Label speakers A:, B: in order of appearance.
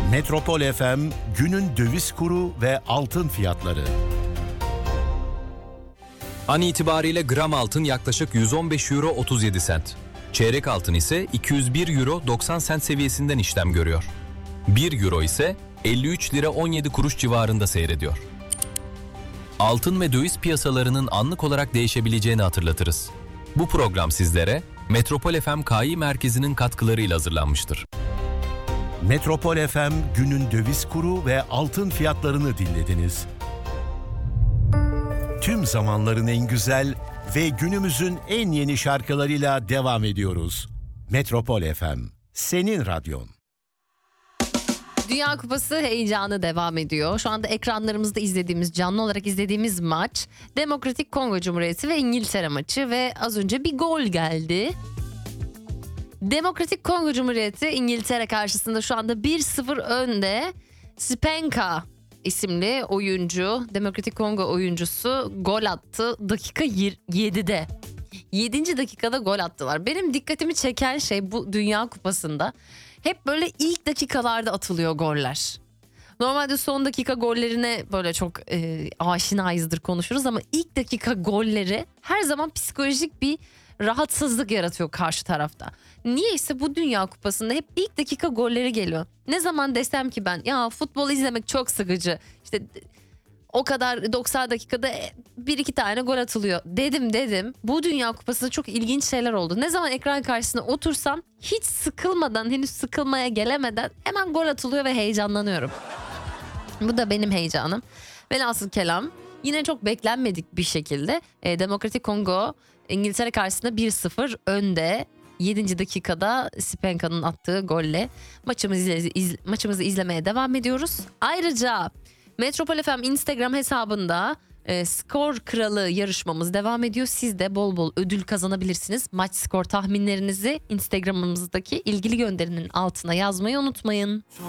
A: Metropol FM günün döviz kuru ve altın fiyatları.
B: An itibariyle gram altın yaklaşık 115 euro 37 sent. Çeyrek altın ise 201 euro 90 sent seviyesinden işlem görüyor. 1 euro ise 53 lira 17 kuruş civarında seyrediyor. Altın ve döviz piyasalarının anlık olarak değişebileceğini hatırlatırız. Bu program sizlere Metropol FM Kİ Merkezi'nin katkılarıyla hazırlanmıştır.
A: Metropol FM günün döviz kuru ve altın fiyatlarını dinlediniz. Tüm zamanların en güzel ve günümüzün en yeni şarkılarıyla devam ediyoruz. Metropol FM, senin radyon.
C: Dünya Kupası heyecanı devam ediyor. Şu anda ekranlarımızda izlediğimiz, canlı olarak izlediğimiz maç Demokratik Kongo Cumhuriyeti ve İngiltere maçı ve az önce bir gol geldi. Demokratik Kongo Cumhuriyeti İngiltere karşısında şu anda 1-0 önde. Spenka isimli oyuncu, Demokratik Kongo oyuncusu gol attı dakika 7'de. 7. dakikada gol attılar. Benim dikkatimi çeken şey bu Dünya Kupası'nda hep böyle ilk dakikalarda atılıyor goller. Normalde son dakika gollerine böyle çok aşinayızdır, konuşuruz ama ilk dakika golleri her zaman psikolojik bir rahatsızlık yaratıyor karşı tarafta. Niyeyse bu Dünya Kupası'nda hep ilk dakika golleri geliyor. Ne zaman desem ki ben ya futbol izlemek çok sıkıcı, İşte o kadar 90 dakikada 1-2 tane gol atılıyor dedim. Bu Dünya Kupası'nda çok ilginç şeyler oldu. Ne zaman ekran karşısına otursam hiç sıkılmadan, henüz sıkılmaya gelemeden hemen gol atılıyor ve heyecanlanıyorum. Bu da benim heyecanım. Velhasıl kelam yine çok beklenmedik bir şekilde Demokratik Kongo İngiltere karşısında 1-0 önde. 7. dakikada Spenka'nın attığı golle maçımızı izlemeye devam ediyoruz. Ayrıca Metropol FM Instagram hesabında skor kralı yarışmamız devam ediyor. Siz de bol bol ödül kazanabilirsiniz. Maç skor tahminlerinizi Instagram'ımızdaki ilgili gönderinin altına yazmayı unutmayın.